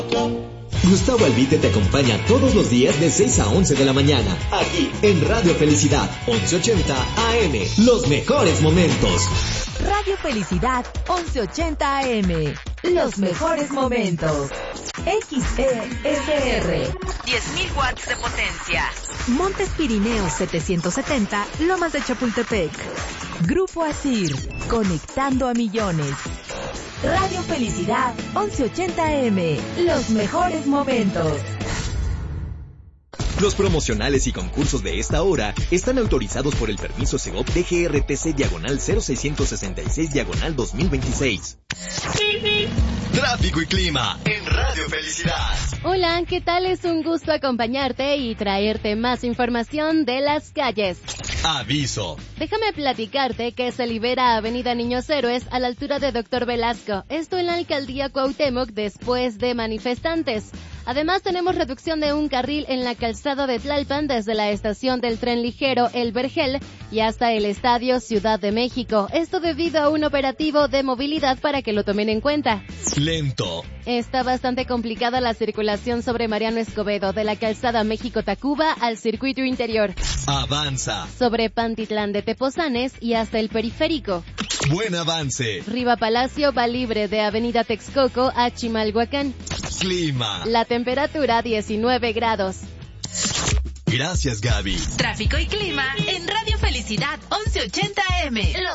Gustavo Albite te acompaña todos los días de 6 a 11 de la mañana, aquí en Radio Felicidad, 1180 AM. Los mejores momentos. Radio Felicidad, 1180 AM. Los mejores momentos. XESR. 10.000 watts de potencia. Montes Pirineos 770, Lomas de Chapultepec. Grupo Asir, conectando a millones. Radio Felicidad, 1180 AM. Los mejores momentos. Los promocionales y concursos de esta hora están autorizados por el permiso Segov DGRTC/00666/2026. Tráfico y clima en Radio Felicidad. Hola, ¿qué tal? Es un gusto acompañarte y traerte más información de las calles. Aviso. Déjame platicarte que se libera Avenida Niños Héroes a la altura de Dr. Velasco. Esto en la alcaldía Cuauhtémoc después de manifestantes. Además tenemos reducción de un carril en la calzada de Tlalpan desde la estación del tren ligero El Vergel y hasta el estadio Ciudad de México. Esto debido a un operativo de movilidad para que lo tomen en cuenta. Lento. Está bastante complicada la circulación sobre Mariano Escobedo de la calzada México-Tacuba al circuito interior. Avanza. Sobre Pantitlán de Tepozanes y hasta el periférico. Buen avance. Riva Palacio va libre de Avenida Texcoco a Chimalhuacán. Clima. La temperatura 19 grados. Gracias, Gaby. Tráfico y clima en Radio Felicidad 1180 AM.